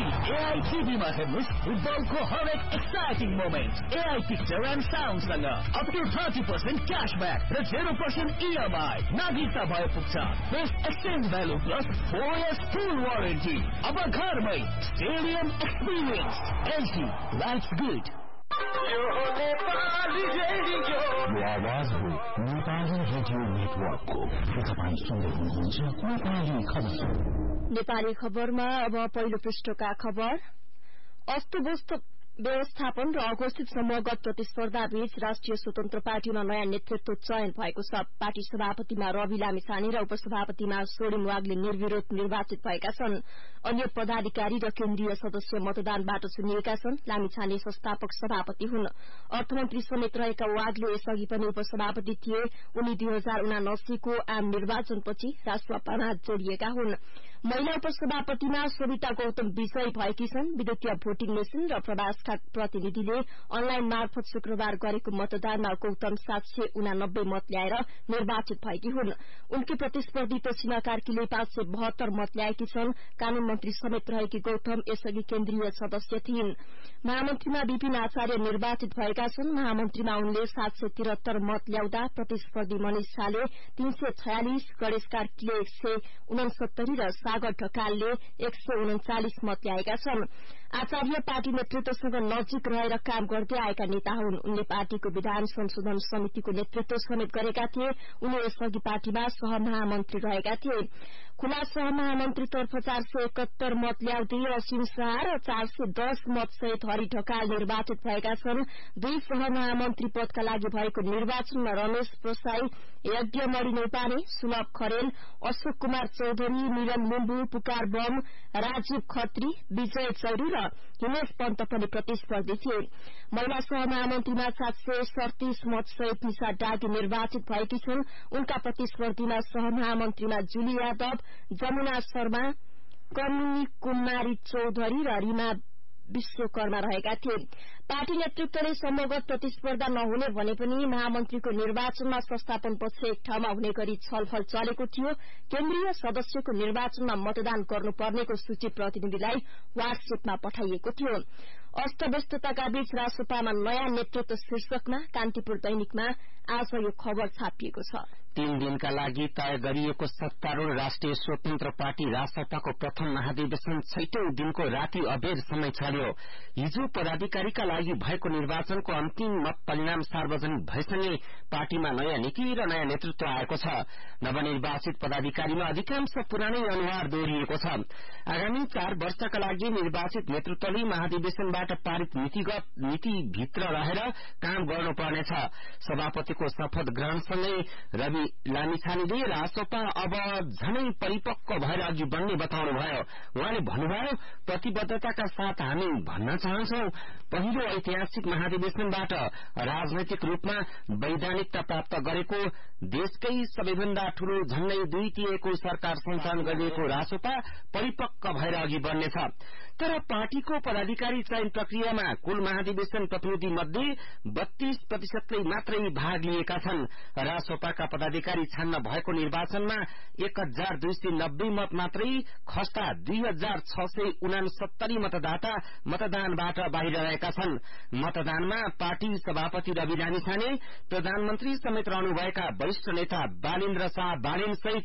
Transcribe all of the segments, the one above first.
AI टिभीमा हेर्नुस् फुटबलको हरेक exciting moment. AI picture and साउन्डसँग up to 30% क्याशब्याक र 0% EMI। नागरिकता भए पुग्छ best exchange value plus 4 years फुल वारेन्टी। अब घरमै stadium experience. LG lives good. यो नेपाली रेडियो आवाज हो नेपाली रेडियो नेटवर्कको। तपाईँ सुन्दै हुनुहुन्छ नेपाली खबर। नेपाली खबरमा अब पहिलो पृष्ठका खबर। अस्तव्यस्त व्यवस्थापन र अघोषित समूहगत प्रतिस्पर्धा बीच राष्ट्रिय स्वतन्त्र पार्टीमा नयाँ नेतृत्व चयन भएको छ। पार्टी सभापतिमा रवि लामिछाने र उपसभापतिमा सोरेन वाग्ले निर्विरोध निर्वाचित भएका छन्। अन्य पदाधिकारी र केन्द्रीय सदस्य मतदानबाट चुनिएका छन्। लामिछाने संस्थापक सभापति हुन्। अर्थमन्त्री समेत रहेका वाग्ले यसअघि पनि उपसभापति थिए। उनी 2079 को आम निर्वाचनपछि राष्ट्रपामा जोडिएका हुन्। महिला उपसभापतिमा सोभिता गौतम विजयी भएकी छन्। विद्युतीय भोटिङ मेसिन र प्रवासका प्रतिनिधिले अनलाइन मार्फत शुक्रबार गरेको मतदानमा गौतम 789 मत ल्याएर निर्वाचित भएकी हुन्। उनकी प्रतिस्पर्धी तोसिमा कार्कीले 572 मत ल्याएकी छन्। कानून मन्त्री समेत रहेकी गौतम यसअघि केन्द्रीय सदस्य थिइन्। महामन्त्रीमा विपिन आचार्य निर्वाचित भएका छन्। महामन्त्रीमा उनले 773 मत ल्याउँदा प्रतिस्पर्धी मनिष शाहले 346, गणेश कार्कीले 169 र सागर ढकालले 139 मत ल्याएका छन्। आचार्य पार्टी नेतृत्वसँग नजिक रहेर काम गर्दै आएका नेता हुन्। उनले पार्टीको विधान संशोधन समितिको नेतृत्व समेत गरेका थिए। उनी यसअघि पार्टीमा सहमहामन्त्री रहेका थिए। खुला सहमहामन्त्रीतर्फ 471 मत ल्याउँदै असीम शाह र 410 मत सहित हरि ढकाल निर्वाचित भएका छन्। दुई सहमहामन्त्री पदका लागि भएको निर्वाचनमा रमेश प्रसाई, यज्ञमणि नौपाने, सुलभ खरेल, अशोक कुमार चौधरी, मिलन लिम्बू, पुकार बम, राजीव खत्री, विजय चौरी र हिमेश पन्त पनि प्रतिस्पर्धी थिए। महिला सहमहामन्त्रीमा 737 मत सहित निशा डागी निर्वाचित भएकी छन्। उनका प्रतिस्पर्धीमा सहमहामन्त्रीमा जुली यादव, जमुना शर्मा, कन्नी कुमारी चौधरी र रीमा विश्वकर्मा रहेका थिए। पार्टी नेतृत्वले समूहगत प्रतिस्पर्धा नहुने भने पनि महामन्त्रीको निर्वाचनमा संस्थापनपछि एक ठाउँमा हुने गरी छलफल चलेको थियो। केन्द्रीय सदस्यको निर्वाचनमा मतदान गर्नुपर्नेको सूची प्रतिनिधिलाई व्हाट्सएपमा पठाइएको थियो। अस्तव्यस्तताका बीच रासोपामा नयाँ नेतृत्व शीर्षकमा कान्तिपुर दैनिकमा आज यो खबर छापिएको छ। 3 दिनका लागि तय गरिएको सत्तारूढ़ राष्ट्रिय स्वतन्त्र पार्टी रासपाको प्रथम महाधिवेशन 6औं दिनको राति अबेर समय चल्यो। हिजो पदाधिकारीका लागि भएको निर्वाचनको अन्तिम मत परिणाम सार्वजनिक भएसँगै पार्टीमा नयाँ नीति र नयाँ नेतृत्व आएको छ। नवनिर्वाचित पदाधिकारीमा अधिकांश पुरानै अनुहार दोहोरिएको छ। आगामी 4 वर्षका लागि निर्वाचित नेतृत्वले महाधिवेशनबाट पारित नीतिभित्र रहेर काम गर्नुपर्नेछ। सभापतिको शपथ ग्रहणसँगै रवि लामिछानेले रासपा अब झनै परिपक्व भएर अघि बढ्ने बताउनुभयो। उहाँले भन्नुभयो, प्रतिबद्धताका साथ हामी भन्न चाहन्छौ, पहिलो ऐतिहासिक महाधिवेशनबाट राजनैतिक रूपमा वैधानिकता प्राप्त गरेको, देशकै सबैभन्दा ठूलो झण्डै 2/3 सरकार सञ्चालन गरिएको रासपा परिपक्व भएर अघि बढ्नेछ। तर पार्टीको पदाधिकारी चयन प्रक्रियामा कुल महाधिवेशन प्रतिनिधि मध्ये 32% मात्रै भाग लिएका छन्। रासपाका पदाधिकारी छान्न भएको निर्वाचनमा 1290 मत मात्रै खस्ता 2669 मतदाता मतदानबाट बाहिर रहेका छन्। मतदानमा पार्टी सभापति रवि लामिछाने, प्रधानमन्त्री समेत रहनुभएका वरिष्ठ नेता बालेन्द्र शाह बालेन सहित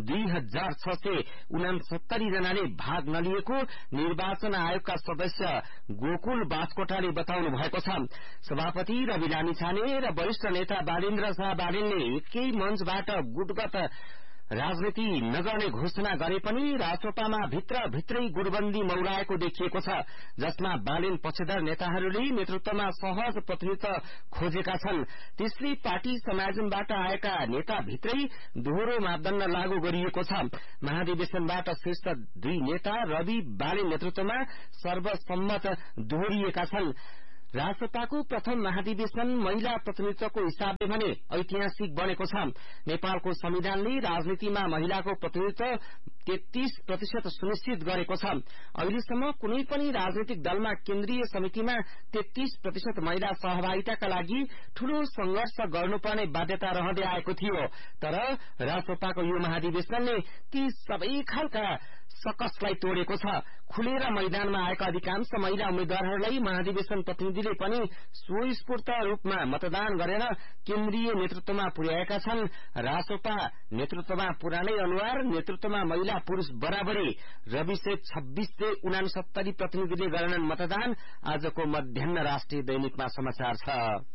2669 जनाले भाग नलिएको निर्वाचन आयोगका सदस्य गोकुल बास्कोटाले बताउनु भएको छ। सभापति रवि लामिछाने र वरिष्ठ नेता बालेन्द्र शाह बालेनले एकै मञ्चबाट गुटगत राजनीति नगर्ने घोषणा गरे पनि राजसभामा भित्रै गुटबन्दी मौलाएको देखिएको छ, जसमा बालेन पक्षधर नेताहरूले नेतृत्वमा सहज प्रतिनिधित्व खोजेका छन्। त्यसले पार्टी समायोजनबाट आएका नेता भित्रै दोहोरो मापदण्ड लागू गरिएको छ। महाधिवेशनबाट शीर्ष 2 नेता रवि बालेन नेतृत्वमा सर्वसम्मत दोहोरिएका छन्। रासपाको प्रथम महाधिवेशन महिला प्रतिनिधित्वको हिसाबले भने ऐतिहासिक बनेको छ। नेपालको संविधानले राजनीतिमा महिलाको प्रतिनिधित्व 33% सुनिश्चित गरेको छ। अहिलेसम्म कुनै पनि राजनीतिक दलमा केन्द्रीय समितिमा 33% महिला सहभागिताका लागि ठूलो संघर्ष गर्नुपर्ने बाध्यता रहँदै आएको थियो। तर रासपाको यो महाधिवेशनले ती सबै खालका सकसलाई तोडेको छ। खुलेर मैदानमा आएका अधिकांश महिला उम्मेद्वारहरूलाई महाधिवेशन प्रतिनिधिले पनि स्वस्फूर्त रूपमा मतदान गरेर केन्द्रीय नेतृत्वमा पुर्याएका छन्। रासोपा नेतृत्वमा पुरानै अनुहार, नेतृत्वमा महिला पुरूष बराबरी, रविशेष 2669 प्रतिनिधिले गरेनन् मतदान। आजको मध्याह्न राष्ट्रिय दैनिकमा समाचार छ।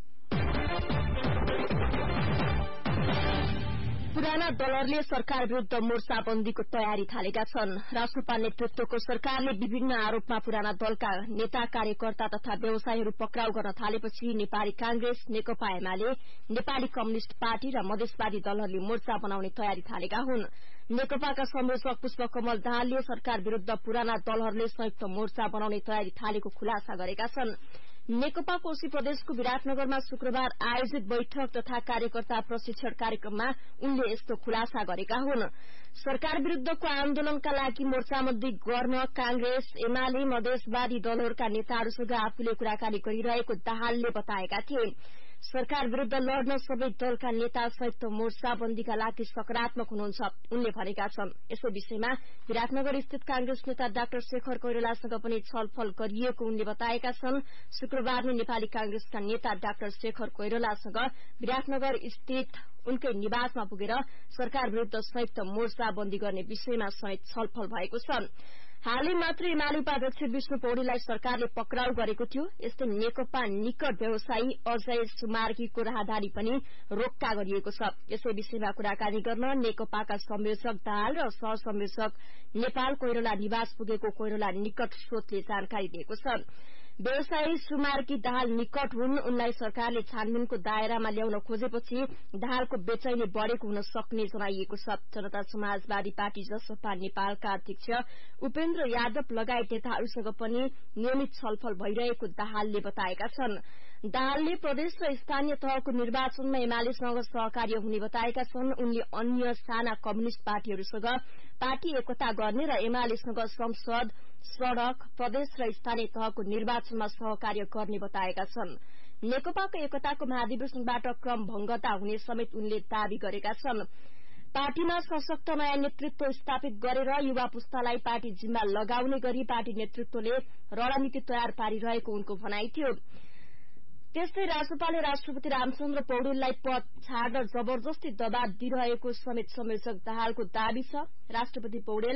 पुराना दलहरूले सरकार विरूद्ध मोर्चाबन्दीको तयारी थालेका छन्। रासोपा नेतृत्वको सरकारले विभिन्न आरोपमा पुराना दलका नेता, कार्यकर्ता तथा व्यवसायीहरू पक्राउ गर्न थालेपछि नेपाली कांग्रेस, नेकपा एमाले, नेपाली कम्युनिष्ट पार्टी र मधेसवादी दलहरूले मोर्चा बनाउने तयारी थालेका हुन्। नेकपाका संयोजक पुष्पकमल दाहालले सरकार विरूद्ध पुराना दलहरूले संयुक्त मोर्चा बनाउने तयारी थालेको खुलासा गरेका छन्। नेकपा कोशी प्रदेशको विराटनगरमा शुक्रबार आयोजित बैठक तथा कार्यकर्ता प्रशिक्षण कार्यक्रममा उनले यस्तो खुलासा गरेका हुन्। सरकार विरूद्धको आन्दोलनका लागि मोर्चाबन्दी गर्न कांग्रेस, एमाले, मधेसवादी दलहरूका नेताहरूसँग आफूले कुराकानी गरिरहेको दाहालले बताएका थिए। सरकार विरूद्ध लड्न सबै दलका नेता संयुक्त मोर्चाबन्दीका लागि सकारात्मक हुनुहुन्छ उनले भनेका छन्। यसै विषयमा विराटनगर स्थित कांग्रेस नेता डाक्टर शेखर कोइरालासँग पनि छलफल गरिएको उनले बताएका छन्। शुक्रबार नै नेपाली कांग्रेसका नेता डाक्टर शेखर कोइरालासँग विराटनगर स्थित उनकै निवासमा पुगेर सरकार विरूद्ध संयुक्त मोर्चाबन्दी गर्ने विषयमा समेत छलफल भएको छ। हालै मात्र एमाले उपाध्यक्ष विष्णु पौडेललाई सरकारले पक्राउ गरेको थियो। यस्तै नेकपा निकट व्यवसायी अजय सुमार्गीको राहदारी पनि रोक्का गरिएको छ। यसै विषयमा कुराकानी गर्न नेकपाका संयोजक दाहाल र सहसंयोजक नेपाल कोइराला निवास पुगेको कोइराला निकट स्रोतले जानकारी दिएको छ। व्यवसायी सुमार्गी दाहाल निकट हुन्। उनलाई सरकारले छानबिनको दायरामा ल्याउन खोजेपछि दाहालको बेचैनी बढ़ेको हुन सक्ने जनाइएको छ। जनता समाजवादी पार्टी जसपा नेपालका अध्यक्ष उपेन्द्र यादव लगायत नेताहरूसँग पनि नियमित छलफल भइरहेको दाहालले बताएका छन्। दाहालले प्रदेश र स्थानीय तहको निर्वाचनमा एमालेसँग सहकार्य हुने बताएका छन्। उनले अन्य साना कम्युनिष्ट पार्टीहरूसँग पार्टी एकता गर्ने र एमालेसँग संसद, सड़क, प्रदेश र स्थानीय तहको निर्वाचनमा सहकार्य गर्ने बताएका छन्। नेकपाको एकताको महाधिवेशनबाट क्रम भंगता हुने समेत उनले दावी गरेका छन्। पार्टीमा सशक्त नयाँ नेतृत्व स्थापित गरेर युवा पुस्तालाई पार्टी जिम्मा लगाउने गरी पार्टी नेतृत्वले रणनीति तयार पारिरहेको उनको भनाइ थियो। त्यस्तै रासोपाले राष्ट्रपति रामचन्द्र पौडेललाई पद छाड्न जबरजस्ती दबाव दिइरहेको समेत संयोजक दाहालको दावी छ। राष्ट्रपति पौडेल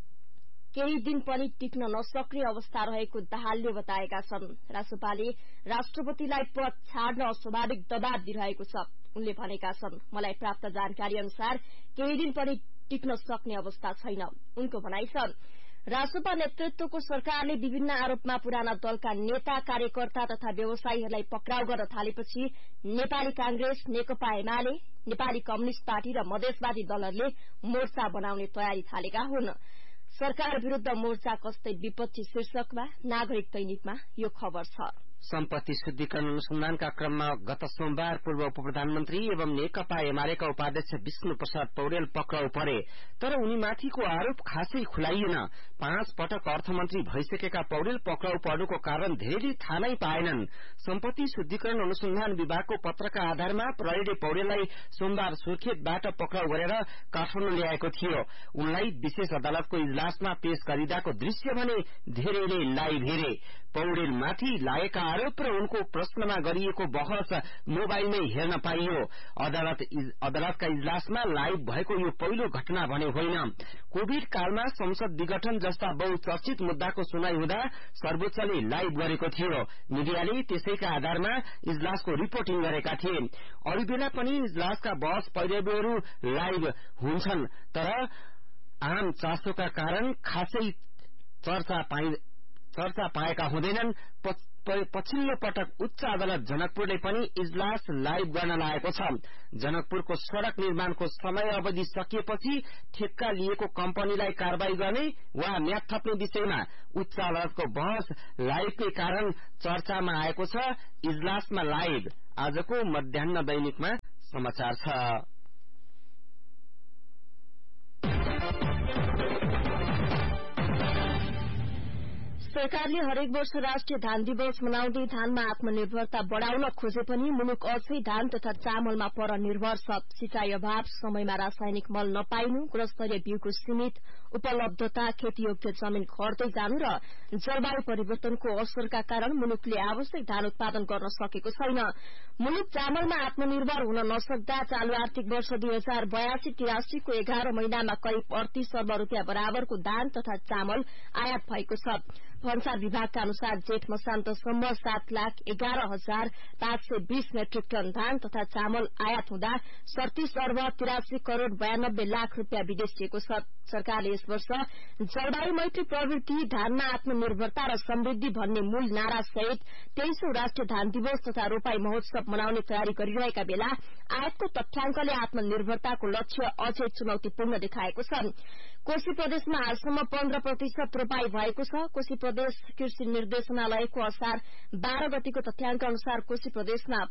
केही दिन पनि टिक्न नसक्ने अवस्था रहेको दाहालले बताएका छन्। रासोपाले राष्ट्रपतिलाई पद छाड्न अस्वाभाविक दबाव दिइरहेको छ उनले भनेका छन्। मलाई प्राप्त जानकारी अनुसार केही दिन पनि टिक्न सक्ने अवस्था छैन उनको भनाइ छ। रासोपा नेतृत्वको सरकारले विभिन्न आरोपमा पुराना दलका नेता, कार्यकर्ता तथा व्यवसायीहरूलाई पक्राउ गर्न थालेपछि नेपाली कांग्रेस, नेकपा एमाले, नेपाली कम्युनिष्ट पार्टी र मधेसवादी दलहरूले मोर्चा बनाउने तयारी थालेका हुन्। सरकार विरूद्ध मोर्चा कस्तै विपक्षी शीर्षकमा नागरिक दैनिकमा यो खबर छ। सम्पत्ति शुद्धिकरण अनुसन्धानका क्रममा गत सोमबार पूर्व उपप्रधानमन्त्री एवं नेकपा एमालेका उपाध्यक्ष विष्णु प्रसाद पौडेल पक्राउ परे, तर उनीमाथिको आरोप खासै खुलाइएन। 5 पटक अर्थमन्त्री भइसकेका पौडेल पक्राउ पर्नुको कारण धेरैले थाहा नै पाएनन्। सम्पत्ति शुद्धिकरण अनुसन्धान विभागको पत्रका आधारमा प्रहरीले पौडेललाई सोमबार सुर्खेतबाट पक्राउ गरेर काठमाडौँ ल्याएको थियो। उनलाई विशेष अदालतको इजलासमा पेश गरिँदाको दृश्य भने धेरैले लाइभ हेरे। पौडेलमाथि लागेका आरोप र उनको प्रश्नमा गरिएको बहस मोबाइलमै हेर्न पाइयो। अदालतका इजलासमा लाइभ भएको यो पहिलो घटना भने होइन। कोविड कालमा संसद विघटन जस्ता बहुचर्चित मुद्दाको सुनाई हुँदा सर्वोच्चले लाइभ गरेको थियो। मिडियाले त्यसैका आधारमा इजलासको रिपोर्टिङ गरेका थिए। अरू बेला पनि इजलासका बहस पहिरवहरू लाइभ हुन्छन्, तर आम चासोका कारण खासै चर्चा पाएका हुँदैनन्। पछिल्लो पटक उच्च अदालत जनकपुरले पनि इजलास लाइभ गर्न लागेको छ। जनकपुरको सड़क निर्माणको समय अवधि सकिएपछि ठेक्का लिएको कम्पनीलाई कारवाही गर्ने वा म्याद थप्ने विषयमा उच्च अदालतको बहस लाइभकै कारण चर्चामा आएको छ। इजलासमा लाइभ आजको मध्याह्न दैनिकमा समाचार छ। सरकारले हरेक वर्ष राष्ट्रिय धान दिवस मनाउँदै धानमा आत्मनिर्भरता बढ़ाउन खोजे पनि मुलुक अझै धान तथा चामलमा परनिर्भर छ। सिंचाई अभाव, समयमा रासायनिक मल नपाइनु, गुणस्तरीय बिउको सीमित उपलब्धता, खेतीयोग्य जमीन घट्दै जानु र जलवायु परिवर्तनको असरका कारण मुलुकले आवश्यक धान उत्पादन गर्न सकेको छैन। मुलुक चामलमा आत्मनिर्भर हुन नसक्दा चालू आर्थिक वर्ष 2082-83 को 11 महिनामा करिब 38 अर्ब रूपियाँ बराबरको धान तथा चामल आयात भएको छ। भन्सार विभागका अनुसार जेठ मसान्तसम्म 7,11,520 मेट्रिक टन धान तथा चामल आयात हुँदा 37 अर्ब 83 करोड़ 92 लाख रूपियाँ विदेशिएको छ। सरकारले यस वर्ष जलवायु मैत्री प्रवृत्ति, धानमा आत्मनिर्भरता र समृद्धि भन्ने मूल नारा सहित 23औं राष्ट्रिय धान दिवस तथा रोपाई महोत्सव मनाउने तयारी गरिरहेका बेला आयातको तथ्याङ्कले आत्मनिर्भरताको लक्ष्य अझै चुनौतीपूर्ण देखाएको छ। कोशी प्रदेशमा हालसम्म 15% रोपाई भएको छ। कोशी प्रदेश कृषि निर्देशनालयको असार 12 गतिको तथ्याङ्क अनुसार कोशी प्रदेशमा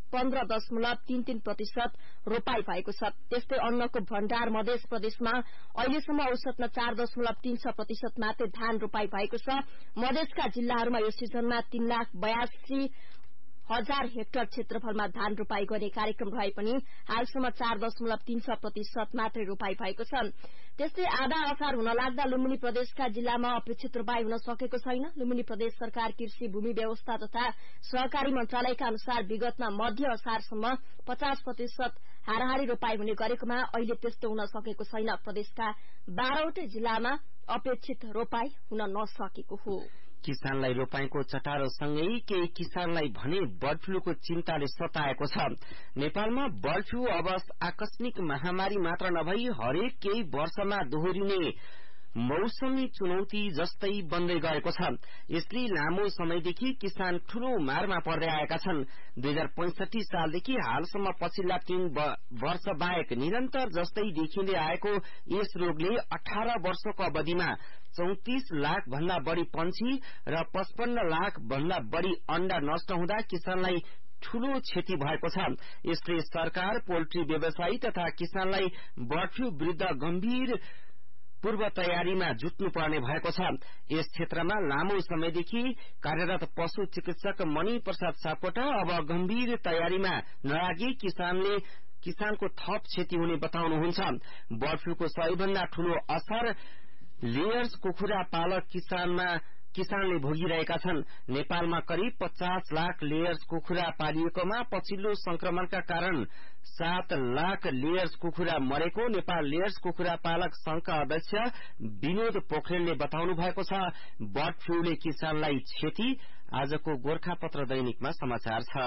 15.33% रोपाई भएको छ। त्यस्तै अन्नको भण्डार मध्य प्रदेशमा अहिलेसम्म औसतमा 4.36% मात्रै धान रोपाई भएको छ। मधेसका जिल्लाहरूमा यो सिजनमा 3,82,000 हेक्टर क्षेत्रफलमा धान रोपाई गर्ने कार्यक्रम रहे पनि हालसम्म 4.36% मात्रै रोपाई भएको छ। त्यस्तै आधा असार हुन लाग्दा लुम्बिनी प्रदेशका जिल्लामा अपेक्षित रोपाई हुन सकेको छैन। लुम्बिनी प्रदेश सरकार कृषि, भूमि व्यवस्था तथा सहकारी मन्त्रालयका अनुसार विगतमा मध्य असारसम्म 50% हाराहारी रोपाई हुने गरेकोमा अहिले त्यस्तो हुन सकेको छैन। प्रदेशका 12वटै जिल्लामा अपेक्षित रोपाई हुन नसकेको हो। किसानलाई रोपाईको चटारोसँगै केही किसानलाई भने बर्ड फ्लूको चिन्ताले सताएको छ। नेपालमा बर्ड फ्लू अब आकस्मिक महामारी मात्र नभई हरेक केही वर्षमा दोहोरिने मौसमी चुनौती जस्तै बन्दै गएको छ। यसले लामो समयदेखि किसान ठूलो मारमा पर्दै आएका छन्। 2065 सालदेखि हालसम्म पछिल्ला 3 वर्ष बाहेक निरन्तर जस्तै देखिँदै आएको यस रोगले 18 वर्षको अवधिमा 34 लाख भन्दा बढ़ी पंक्षी र 55 लाख भन्दा बढ़ी अण्डा नष्ट हुँदा किसानलाई ठूलो क्षति भएको छ। यसले सरकार, पोल्ट्री व्यवसायी तथा किसानलाई बर्ड फ्लू विरुद्ध गम्भीर पूर्व तयारीमा जुट्नु पर्ने भएको छ। यस क्षेत्रमा लामो समयदेखि कार्यरत पशु चिकित्सक मणि प्रसाद सापकोटा अब गम्भीर तयारीमा नलागी किसानको थप क्षति हुने बताउनुहुन्छ। बर्ड फ्लूको सबैभन्दा ठूलो असर लेयर्स कुखुरा पालक किसानले भोगिरहेका छन्। नेपालमा करिब 50 लाख लेयर्स कुखुरा पालिएकोमा पछिल्लो संक्रमणका कारण 7 लाख लेयर्स कुखुरा मरेको नेपाल लेयर्स कुखुरा पालक संघका अध्यक्ष विनोद पोखरेलले बताउनु भएको छ। बर्ड फ्लूले किसानलाई क्षति। आजको गोरखापत्र दैनिकमा समाचार छ।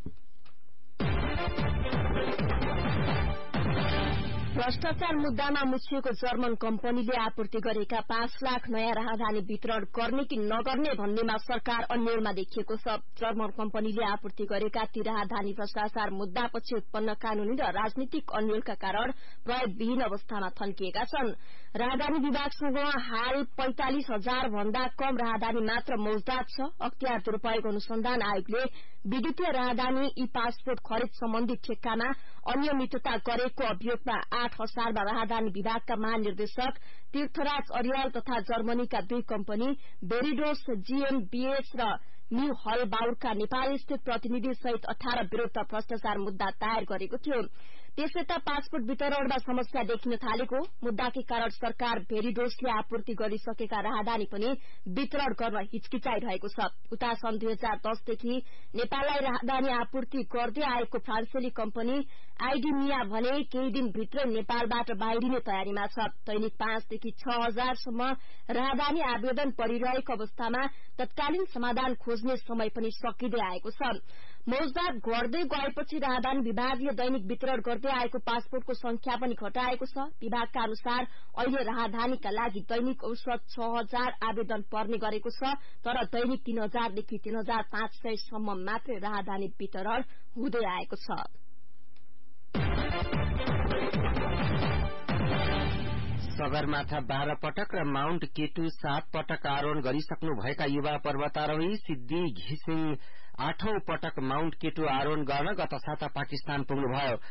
भ्रष्टाचार मुद्दामा मुछिएको जर्मन कम्पनीले आपूर्ति गरेका 5 लाख नयाँ राहदानी वितरण गर्ने कि नगर्ने भन्नेमा सरकार अन्यलमा देखिएको छ। जर्मन कम्पनीले आपूर्ति गरेका ती राहदानी भ्रष्टाचार मुद्दापछि उत्पन्न कानूनी र राजनीतिक अन्यलका कारण प्रयोगविहीन अवस्थामा थन्किएका छन्। राहदानी विभागसँग हाल 45,000 भन्दा कम राहदानी मात्र मौजदात छ। अख्तियार दुरूपयोग अनुसन्धान आयोगले विद्युतीय राहदानी ई पासपोर्ट खरिद सम्बन्धी ठेक्कामा अनियमितता गरेको अभियोगमा 8 असारमा राहदानी विभागका महानिर्देशक तीर्थराज अरियाल तथा जर्मनीका 2 कम्पनी बेरिडोस GmbH र न्यू हलबाउरका नेपाल स्थित प्रतिनिधि सहित 18 विरूद्ध भ्रष्टाचार मुद्दा दायर गरेको थियो। त्यसयता पासपोर्ट वितरणमा समस्या देखिन थालेको मुद्दाकै कारण सरकार भेरिडोसले आपूर्ति गरिसकेका राहदानी पनि वितरण गर्न हिचकिचाइरहेको छ। उता सन् 2010 देखि नेपाललाई राहदानी आपूर्ति गर्दै आएको फ्रान्सेली कम्पनी आइडिमिया भने केही दिन भित्रै नेपालबाट बाहिरिने तयारीमा छ। दैनिक 5 देखि 6,000 सम्म राहदानी आवेदन परिरहेको अवस्थामा तत्कालीन समाधान खोज्ने समय पनि सकिँदै आएको छ। मौजदात घट्दै गएपछि राहदानी विभागले दैनिक वितरण गर्दै आएको पासपोर्टको संख्या पनि घटाएको छ। विभागका अनुसार अहिले राहदानीका लागि दैनिक औसत 6,000 आवेदन पर्ने गरेको छ, तर दैनिक 3,000 देखि 3,500 सम्म मात्रै राहदानी वितरण हुँदै आएको छ। सगरमाथा 12 पटक र माउन्ट केटु 7 पटक आरोहण गरिसक्नु भएका युवा पर्वतारोही सिद्धि घिसिङ 8औं पटक माउन्ट केटु आरोहण गर्न गत साता पाकिस्तान पुग्नुभयो।